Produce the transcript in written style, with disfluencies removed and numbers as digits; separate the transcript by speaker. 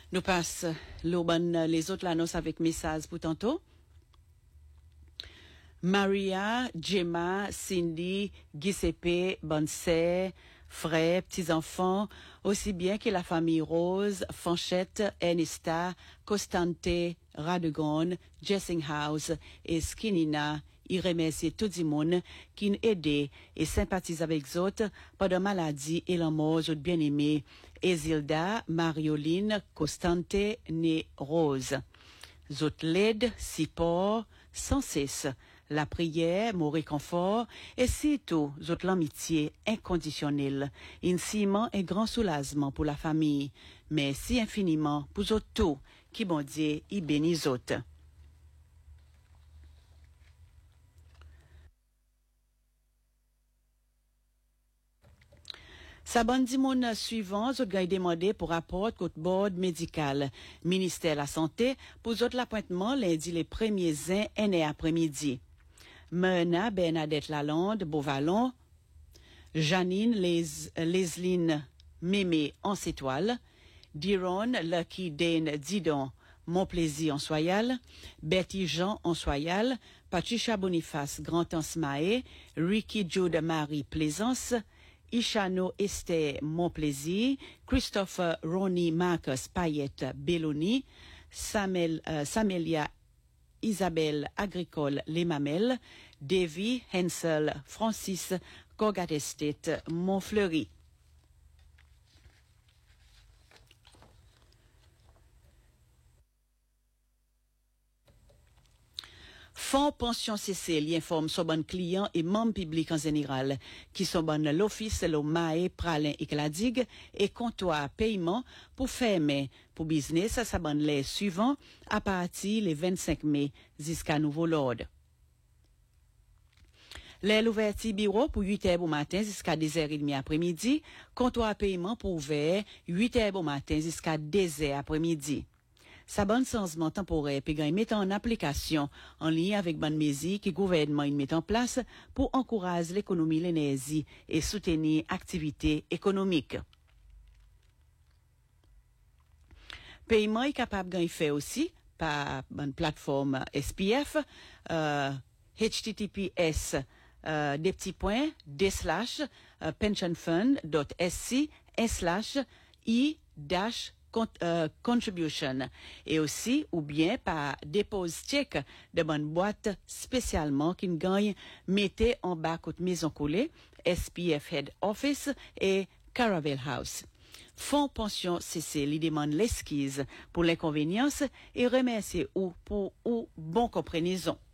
Speaker 1: Nous passe l'urban, les autres l'annonce avec message pour tantôt. Maria, Gemma, Cindy, Giuseppe, Bonset, frères, petits-enfants, aussi bien que la famille Rose, Fanchette, Ernesta, Costante, Radegon, Jessinghouse et Skinina. Il remercie tout le monde qui nous aide et sympathise avec eux autres pendant la maladie et la mort de bien-aimés Esilda, Marioline, Costante, né Rose. Zot l'aide, support, sans cesse, la prière, mon réconfort, et surtout, zot l'amitié inconditionnelle, un ciment et grand soulagement pour la famille. Merci infiniment pour zot tout, qui bon Dieu, y bénit zot. Sa bande dimon suivant, zot gagne demandé pour rapport contre board médical, ministère de la Santé, pour zot l'appointement lundi les premiers après-midi. Mena Bernadette Lalonde, Beauvallon, Janine Lesline Mémé en Sétoile, Diron Lucky Dane Didon, Montplaisir en Soyal, Betty Jean en Soyal, Patricia Boniface Grand-Ansmaé, Ricky Jude Marie Plaisance, Ishano Esther Montplaisir, Christopher Ronnie Marcus Payette Belloni, Samelia Isabelle Agricole Les Mamelles, Davy Hensel Francis Cogat Estate Montfleury. Fonds Pension CC l'informe son bon client et membres publics en général, qui sont bon l'office, le MAE, Pralin et Cladig, et comptoir paiement pour fermer pour business à sa bonne les suivant à partir les 25 mai jusqu'à nouveau l'ordre. L'ouverture bureau pour 8 heures au matin jusqu'à 10h30 après-midi, comptoir paiement pour ouvert 8 heures au matin jusqu'à 2h après-midi. Sa bonne changement temporaire puis gagne mettre en application en lien avec bonne mesure que le gouvernement met en place pour encourager l'économie, l'énergie et soutenir l'activité économique. Paiement est capable de faire aussi par une plateforme SPF, https des petits points pensionfund.sc/i-contribution et aussi ou bien par dépose chèque de bonne boîte spécialement qui gagne mettez en bas côté maison coulée SPF Head Office et Caravel House. Fonds Pension CC lui demande l'esquisse pour l'inconvénience et remercie ou pour bon compréhension.